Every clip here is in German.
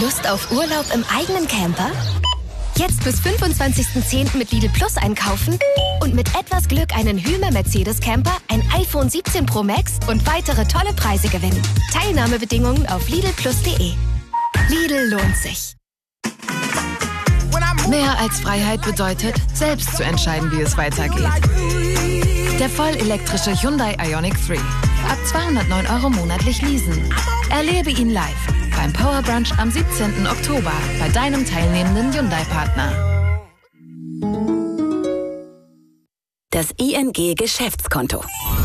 Lust auf Urlaub im eigenen Camper? Jetzt bis 25.10. mit Lidl Plus einkaufen und mit etwas Glück einen Hymer Mercedes Camper, ein iPhone 17 Pro Max und weitere tolle Preise gewinnen. Teilnahmebedingungen auf lidlplus.de. Lidl lohnt sich. Mehr als Freiheit bedeutet, selbst zu entscheiden, wie es weitergeht. Der vollelektrische Hyundai Ioniq 3. Ab 209 € monatlich leasen. Erlebe ihn live beim Power Brunch am 17. Oktober bei deinem teilnehmenden Hyundai-Partner. Das ING Geschäftskonto.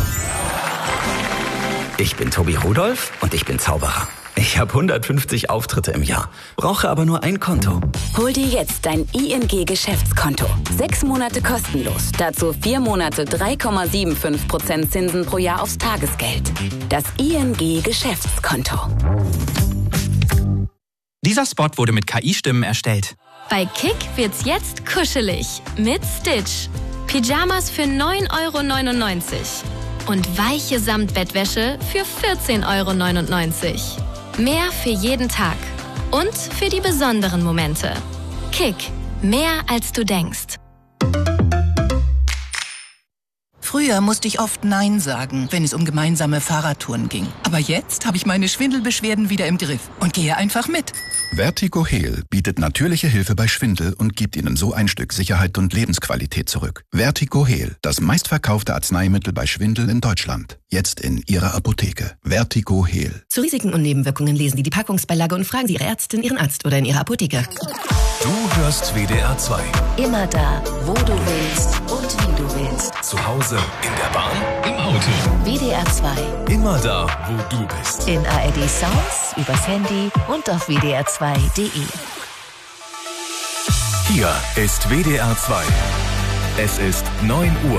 Ich bin Tobi Rudolph und ich bin Zauberer. Ich habe 150 Auftritte im Jahr, brauche aber nur ein Konto. Hol dir jetzt dein ING Geschäftskonto. 6 Monate kostenlos. Dazu 4 Monate 3,75% Zinsen pro Jahr aufs Tagesgeld. Das ING Geschäftskonto. Dieser Spot wurde mit KI-Stimmen erstellt. Bei Kick wird's jetzt kuschelig mit Stitch. Pyjamas für 9,99 € und weiche Samtbettwäsche für 14,99 €. Mehr für jeden Tag und für die besonderen Momente. Kick, mehr als du denkst. Früher musste ich oft Nein sagen, wenn es um gemeinsame Fahrradtouren ging. Aber jetzt habe ich meine Schwindelbeschwerden wieder im Griff und gehe einfach mit. Vertigo Heal bietet natürliche Hilfe bei Schwindel und gibt Ihnen so ein Stück Sicherheit und Lebensqualität zurück. Vertigo Heal, das meistverkaufte Arzneimittel bei Schwindel in Deutschland. Jetzt in Ihrer Apotheke. Vertigo Heal. Zu Risiken und Nebenwirkungen lesen Sie die Packungsbeilage und fragen Sie Ihre Ärztin, Ihren Arzt oder in Ihrer Apotheke. Du hörst WDR 2. Immer da, wo du willst und wie du willst. Zu Hause, in der Bahn, im Auto. WDR 2. Immer da, wo du bist. In ARD Sounds, übers Handy und auf wdr2.de. Hier ist WDR 2. Es ist 9 Uhr.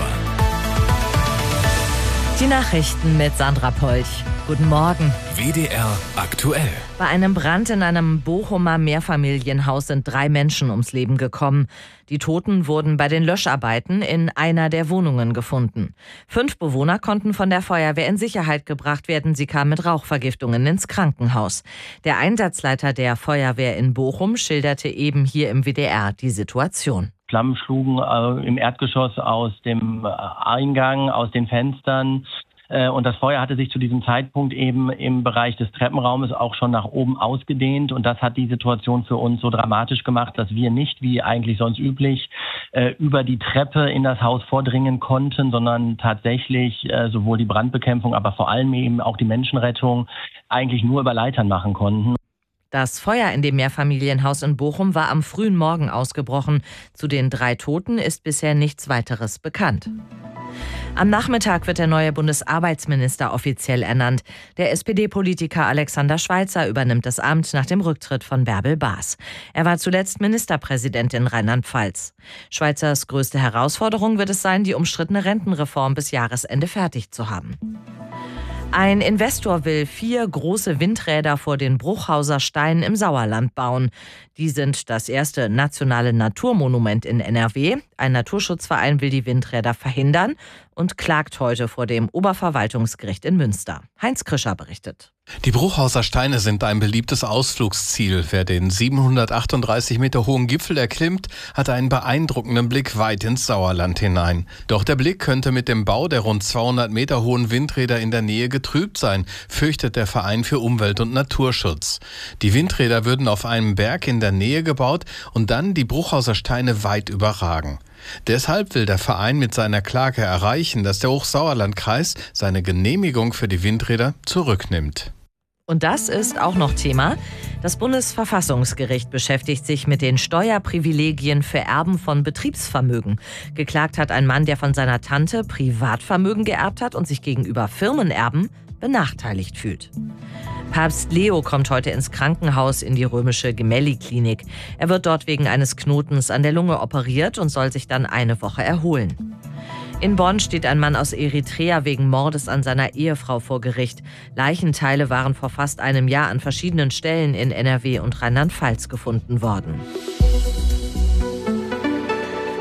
Die Nachrichten mit Sandra Polch. Guten Morgen. WDR aktuell. Bei einem Brand in einem Bochumer Mehrfamilienhaus sind 3 Menschen ums Leben gekommen. Die Toten wurden bei den Löscharbeiten in einer der Wohnungen gefunden. 5 Bewohner konnten von der Feuerwehr in Sicherheit gebracht werden. Sie kamen mit Rauchvergiftungen ins Krankenhaus. Der Einsatzleiter der Feuerwehr in Bochum schilderte eben hier im WDR die Situation. Flammen schlugen im Erdgeschoss aus dem Eingang, aus den Fenstern. Und das Feuer hatte sich zu diesem Zeitpunkt eben im Bereich des Treppenraumes auch schon nach oben ausgedehnt. Und das hat die Situation für uns so dramatisch gemacht, dass wir nicht, wie eigentlich sonst üblich, über die Treppe in das Haus vordringen konnten, sondern tatsächlich sowohl die Brandbekämpfung, aber vor allem eben auch die Menschenrettung eigentlich nur über Leitern machen konnten. Das Feuer in dem Mehrfamilienhaus in Bochum war am frühen Morgen ausgebrochen. Zu den 3 Toten ist bisher nichts weiteres bekannt. Am Nachmittag wird der neue Bundesarbeitsminister offiziell ernannt. Der SPD-Politiker Alexander Schweitzer übernimmt das Amt nach dem Rücktritt von Bärbel Baas. Er war zuletzt Ministerpräsident in Rheinland-Pfalz. Schweitzers größte Herausforderung wird es sein, die umstrittene Rentenreform bis Jahresende fertig zu haben. Ein Investor will 4 große Windräder vor den Bruchhauser Steinen im Sauerland bauen. Die sind das erste nationale Naturmonument in NRW. Ein Naturschutzverein will die Windräder verhindern und klagt heute vor dem Oberverwaltungsgericht in Münster. Heinz Krischer berichtet. Die Bruchhauser Steine sind ein beliebtes Ausflugsziel. Wer den 738 Meter hohen Gipfel erklimmt, hat einen beeindruckenden Blick weit ins Sauerland hinein. Doch der Blick könnte mit dem Bau der rund 200 Meter hohen Windräder in der Nähe getrübt sein, fürchtet der Verein für Umwelt- und Naturschutz. Die Windräder würden auf einem Berg in der Nähe gebaut und dann die Bruchhauser Steine weit überragen. Deshalb will der Verein mit seiner Klage erreichen, dass der Hochsauerlandkreis seine Genehmigung für die Windräder zurücknimmt. Und das ist auch noch Thema. Das Bundesverfassungsgericht beschäftigt sich mit den Steuerprivilegien für Erben von Betriebsvermögen. Geklagt hat ein Mann, der von seiner Tante Privatvermögen geerbt hat und sich gegenüber Firmenerben benachteiligt fühlt. Papst Leo kommt heute ins Krankenhaus in die römische Gemelli-Klinik. Er wird dort wegen eines Knotens an der Lunge operiert und soll sich dann eine Woche erholen. In Bonn steht ein Mann aus Eritrea wegen Mordes an seiner Ehefrau vor Gericht. Leichenteile waren vor fast einem Jahr an verschiedenen Stellen in NRW und Rheinland-Pfalz gefunden worden.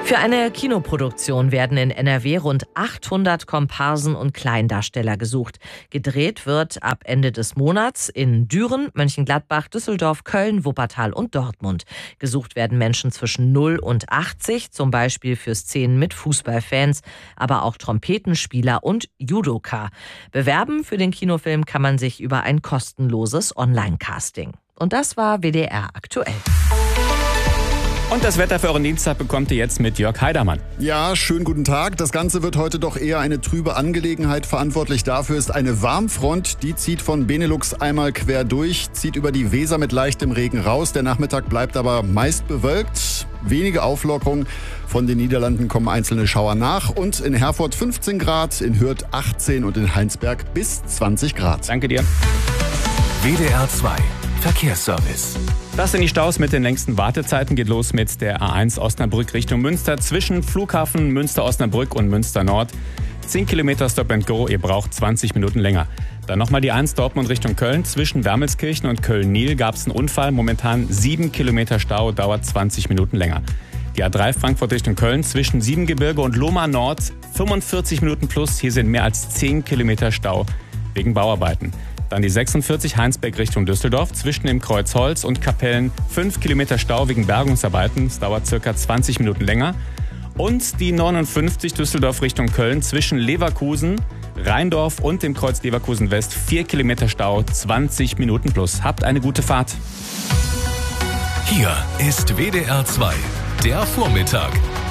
Für eine Kinoproduktion werden in NRW rund 800 Komparsen und Kleindarsteller gesucht. Gedreht wird ab Ende des Monats in Düren, Mönchengladbach, Düsseldorf, Köln, Wuppertal und Dortmund. Gesucht werden Menschen zwischen 0 und 80, zum Beispiel für Szenen mit Fußballfans, aber auch Trompetenspieler und Judoka. Bewerben für den Kinofilm kann man sich über ein kostenloses Online-Casting. Und das war WDR aktuell. Und das Wetter für euren Dienstag bekommt ihr jetzt mit Jörg Heidermann. Ja, schönen guten Tag. Das Ganze wird heute doch eher eine trübe Angelegenheit. Verantwortlich dafür ist eine Warmfront. Die zieht von Benelux einmal quer durch, zieht über die Weser mit leichtem Regen raus. Der Nachmittag bleibt aber meist bewölkt. Wenige Auflockerung. Von den Niederlanden kommen einzelne Schauer nach. Und in Herford 15 Grad, in Hürth 18 und in Heinsberg bis 20 Grad. Danke dir. WDR 2 Verkehrsservice. Das sind die Staus mit den längsten Wartezeiten. Geht los mit der A1 Osnabrück Richtung Münster zwischen Flughafen Münster-Osnabrück und Münster-Nord. 10 Kilometer Stop and Go, ihr braucht 20 Minuten länger. Dann nochmal die 1 Dortmund Richtung Köln. Zwischen Wermelskirchen und Köln-Nil gab es einen Unfall. Momentan 7 Kilometer Stau, dauert 20 Minuten länger. Die A3 Frankfurt Richtung Köln zwischen Siebengebirge und Lohmar Nord 45 Minuten plus. Hier sind mehr als 10 Kilometer Stau wegen Bauarbeiten. Dann die 46 Heinsberg Richtung Düsseldorf zwischen dem Kreuz Holz und Kapellen 5 Kilometer Stau wegen Bergungsarbeiten. Es dauert circa 20 Minuten länger. Und die 59 Düsseldorf Richtung Köln zwischen Leverkusen, Rheindorf und dem Kreuz Leverkusen West 4 Kilometer Stau, 20 Minuten plus. Habt eine gute Fahrt. Hier ist WDR 2, der Vormittag.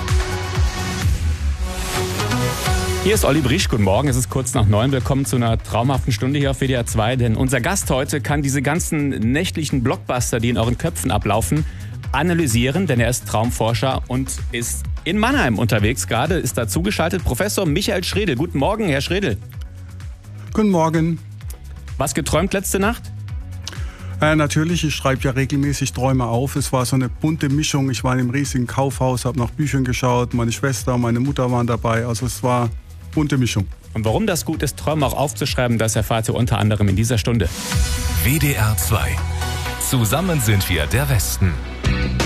Hier ist Olli Briesch, guten Morgen, es ist kurz nach 9. Willkommen zu einer traumhaften Stunde hier auf WDR 2, denn unser Gast heute kann diese ganzen nächtlichen Blockbuster, die in euren Köpfen ablaufen, analysieren, denn er ist Traumforscher und ist in Mannheim unterwegs. Gerade ist da zugeschaltet Professor Michael Schredel. Guten Morgen, Herr Schredel. Guten Morgen. Was geträumt letzte Nacht? Natürlich, ich schreibe ja regelmäßig Träume auf. Es war so eine bunte Mischung. Ich war in einem riesigen Kaufhaus, habe nach Büchern geschaut. Meine Schwester, meine Mutter waren dabei. Also es war bunte Mischung. Und warum das gut ist, Träume auch aufzuschreiben, das erfahrt ihr unter anderem in dieser Stunde. WDR 2. Zusammen sind wir der Westen.